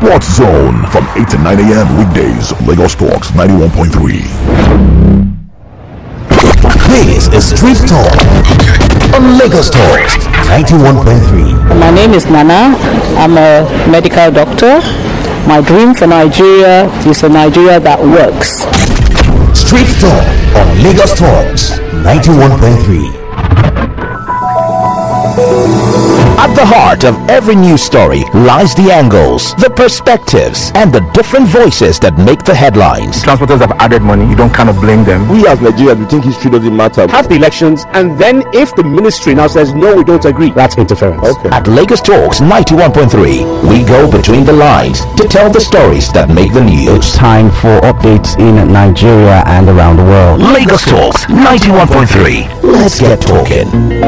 Sports Zone from 8 to 9 a.m. weekdays. Lagos Talks 91.3. This is Street Talk on Lagos Talks 91.3. My name is Nana. I'm a medical doctor. My dream for Nigeria is a Nigeria that works. Street Talk on Lagos Talks 91.3. At the heart of every news story lies the angles, the perspectives, and the different voices that make the headlines. Transporters have added money. You don't kind of blame them. We as Nigerians, we think history doesn't matter. Have the elections, and then if the ministry now says no, we don't agree, that's interference. Okay. At Lagos Talks 91.3, we go between the lines to tell the stories that make the news. It's time for updates in Nigeria and around the world. Lagos Talks 91.3. Let's get talking.